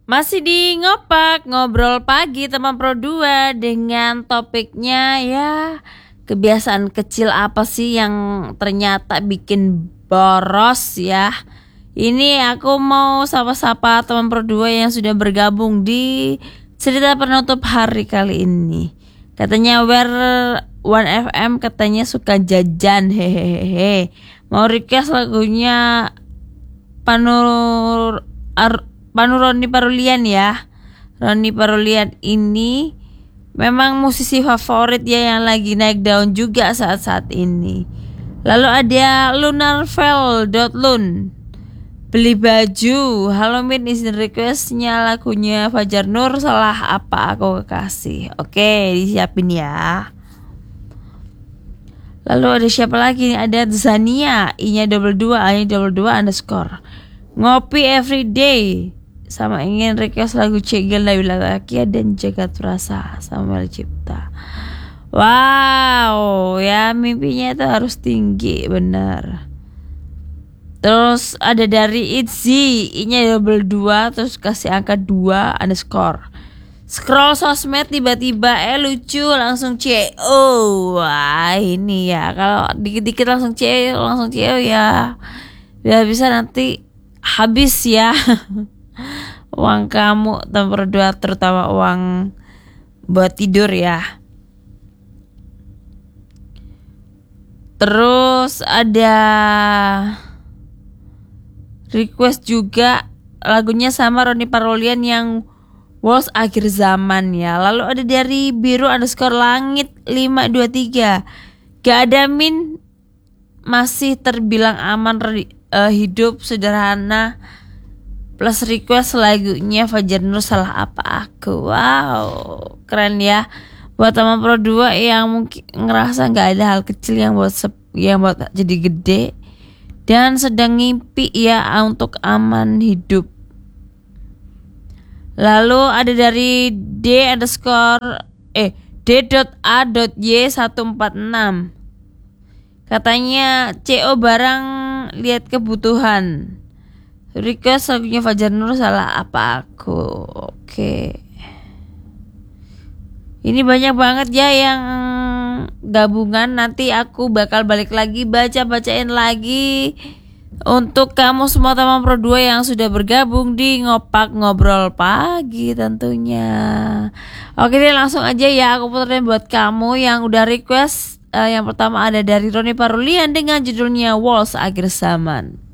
Masih di Ngopak, ngobrol pagi teman Pro 2 dengan topiknya ya kebiasaan kecil apa sih yang ternyata bikin boros ya. Ini aku mau sapa-sapa teman Pro 2 yang sudah bergabung di cerita penutup hari kali ini. Katanya One FM katanya suka jajan hehehe. Mau request lagunya Roni Parulian ya. Roni Parulian ini memang musisi favorit ya yang lagi naik daun juga saat-saat ini. Lalu ada lunarvel.lun, beli baju. Halo Min, izin requestnya lagunya Fajar Nur, salah apa aku kasih. Oke, disiapin ya. Lalu ada siapa lagi? Ada Zania, I-nya 22, A-nya 22 underscore. Ngopi everyday. Sama ingin request lagu Cegel Nabila Lakia dan Jagat Rasa Samuel Cipta. Wow, ya mimpinya itu harus tinggi, benar. Terus ada dari Itzy, I-nya 22 terus kasih angka 2 underscore. Scroll sosmed tiba-tiba lucu langsung CO. Wah ini ya, kalau dikit-dikit langsung CO ya. Biar bisa nanti habis ya. Uang kamu nomor 2, terutama uang buat tidur ya. Terus ada request juga lagunya sama Roni Parulian yang Walls Akhir Zaman ya. Lalu ada dari biru underscore langit 523. Gak ada Min, masih terbilang aman hidup sederhana. Plus request lagunya Fajar Nur, salah apa aku. Wow, keren ya. Buat teman Pro 2 yang mungkin ngerasa gak ada hal kecil yang buat jadi gede dan sedang ngimpi ya untuk aman hidup. Lalu ada dari D.A.Y146. Katanya CO barang lihat kebutuhan. Request lagunya Fajar Nur, salah apa aku. Oke. Ini banyak banget ya yang gabungan. Nanti aku bakal balik lagi bacain lagi untuk kamu semua teman Pro 2 yang sudah bergabung di Ngopak Ngobrol Pagi tentunya. Oke deh, langsung aja ya aku puterin buat kamu yang udah request. Yang pertama ada dari Roni Parulian dengan judulnya Walls Akhir Zaman.